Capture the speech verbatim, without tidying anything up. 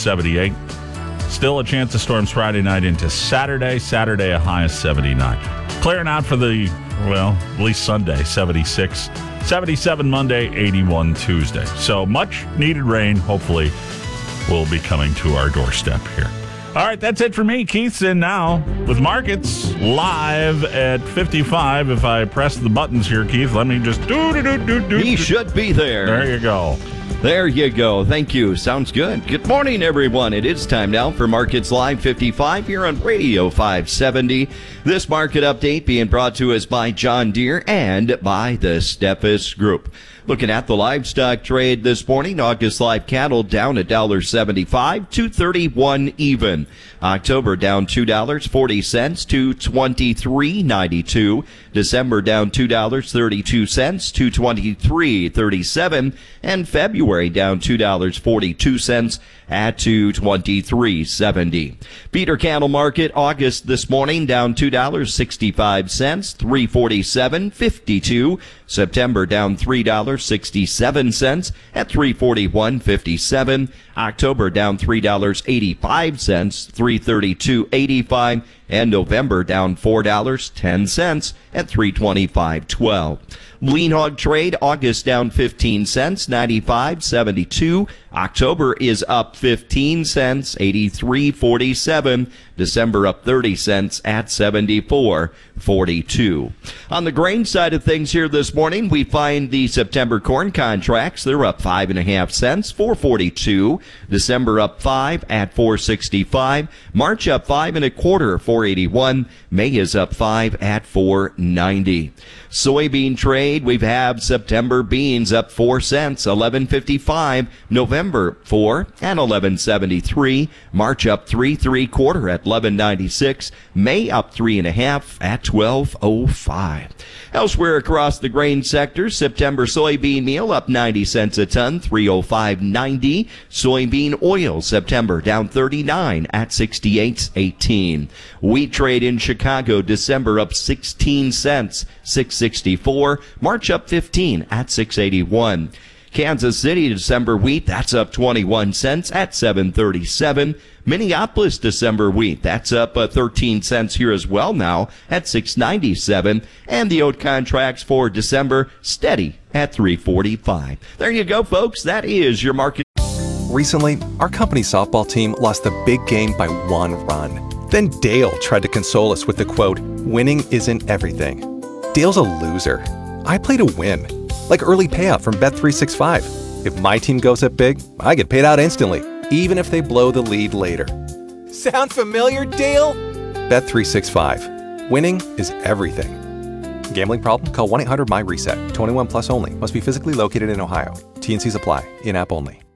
seventy-eight. Still a chance of storms Friday night into Saturday. Saturday, a high of seventy-nine. Clearing out for the, well, at least Sunday, seventy-six. seventy-seven Monday, eighty-one Tuesday. So much needed rain, hopefully, will be coming to our doorstep here. All right, that's it for me. Keith's in now with markets live at fifty-five. If I press the buttons here, Keith, let me just do do do do do. He should be there. There you go. There you go. Thank you. Sounds good. Good morning, everyone. It is time now for Markets Live fifty-five here on Radio five seventy. This market update being brought to us by John Deere and by the Steffes Group. Looking at the livestock trade this morning, August live cattle down one dollar seventy-five, two thirty-one even. October down two dollars and forty cents to twenty-three ninety-two. December down two dollars and thirty-two cents to twenty-three thirty-seven. And February down two dollars and forty-two cents at two twenty-three seventy. Feeder cattle market August this morning down two dollars and sixty-five cents, three forty-seven fifty-two. September down three dollars and sixty-seven cents at three forty-one fifty-seven. October down three dollars and eighty-five cents, three thirty-two eighty-five. And November down four dollars and ten cents at three twenty-five twelve. Lean hog trade August down fifteen cents, ninety-five seventy-two. October is up fifteen cents, eighty-three forty-seven. December up thirty cents at seventy-four forty-two. On the grain side of things here this morning, we find the September corn contracts. They're up five and a half cents, four forty-two. December up five at four sixty-five. March up five and a quarter, four eighty-one. May is up five at four ninety. Soybean trade, we've had September beans up four cents, eleven fifty-five. November four at eleven seventy-three. March up three three quarter at eleven ninety-six. May up three and a half at twelve oh five. Elsewhere across the grain sector, September soybean meal up ninety cents a ton, three oh five ninety. Soybean oil September down thirty-nine at sixty-eight eighteen. Wheat trade in Chicago, December up sixteen cents, six sixty-four. March up fifteen at six eighty-one. Kansas City December wheat, that's up twenty-one cents at seven thirty-seven. Minneapolis December wheat, that's up uh, thirteen cents here as well now at six ninety-seven. And the oat contracts for December steady at three forty-five. There you go, folks. That is your market. Recently, our company softball team lost the big game by one run. Then Dale tried to console us with the quote, "Winning isn't everything." Dale's a loser. I play to win. Like early payout from Bet three sixty-five. If my team goes up big, I get paid out instantly, even if they blow the lead later. Sound familiar, Dale? Bet three sixty-five. Winning is everything. Gambling problem? Call one eight hundred M Y RESET. twenty-one plus only. Must be physically located in Ohio. T and Cs apply. In-app only.